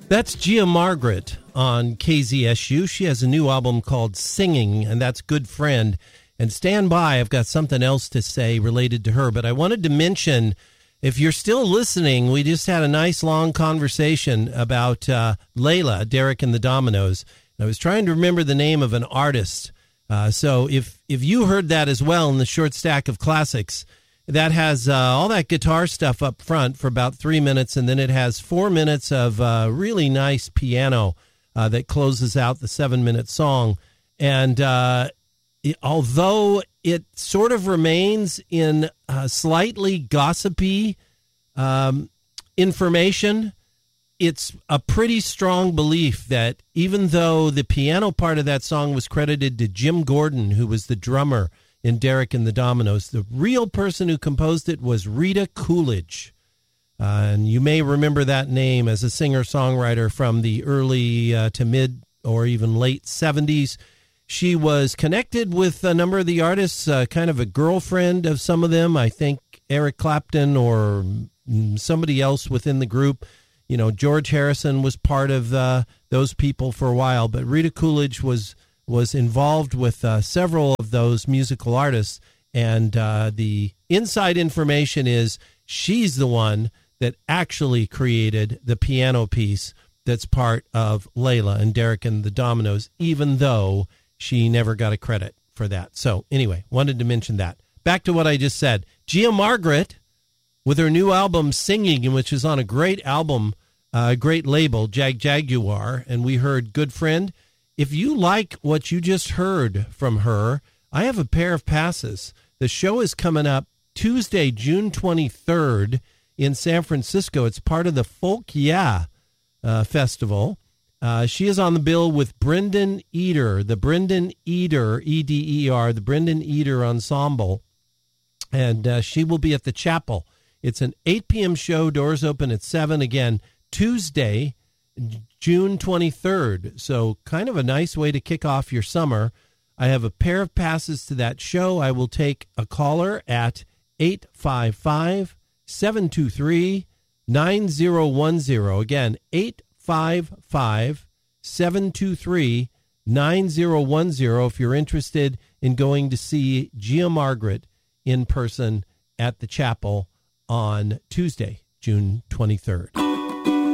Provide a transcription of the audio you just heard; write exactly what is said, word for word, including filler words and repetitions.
That's Gia Margaret on K Z S U. She has a new album called Singing, and that's Good Friend. And stand by, I've got something else to say related to her. But I wanted to mention, if you're still listening, we just had a nice long conversation about uh, Layla, Derek and the Dominoes. I was trying to remember the name of an artist. Uh, so if, if you heard that as well in the short stack of classics, that has uh, all that guitar stuff up front for about three minutes, and then it has four minutes of uh, really nice piano uh, that closes out the seven-minute song. And uh, it, although it sort of remains in uh, slightly gossipy um, information, it's a pretty strong belief that even though the piano part of that song was credited to Jim Gordon, who was the drummer in Derek and the Dominoes, the real person who composed it was Rita Coolidge. Uh, and you may remember that name as a singer-songwriter from the early uh, to mid or even late seventies. She was connected with a number of the artists, uh, kind of a girlfriend of some of them. I think Eric Clapton or somebody else within the group. You know, George Harrison was part of uh, those people for a while, but Rita Coolidge was was involved with uh, several of those musical artists, and uh, the inside information is she's the one that actually created the piano piece that's part of Layla and Derek and the Dominoes, even though she never got a credit for that. So anyway, wanted to mention that. Back to what I just said. Gia Margaret, with her new album Singing, which is on a great album, a uh, great label, Jag Jaguar, and we heard Good Friend. If you like what you just heard from her, I have a pair of passes. The show is coming up Tuesday, June twenty-third in San Francisco. It's part of the Folk Yeah uh, Festival. Uh, she is on the bill with Brendan Eder, the Brendan Eder, E D E R, the Brendan Eder Ensemble. And uh, she will be at the Chapel. It's an eight p.m. show. Doors open at seven. Again, Tuesday, June twenty-third. So kind of a nice way to kick off your summer. I have a pair of passes to that show. I will take a caller at eight five five, seven two three, nine zero one zero. Again, eight five five, seven two three, nine zero one zero if you're interested in going to see Gia Margaret in person at the Chapel on Tuesday, June twenty-third.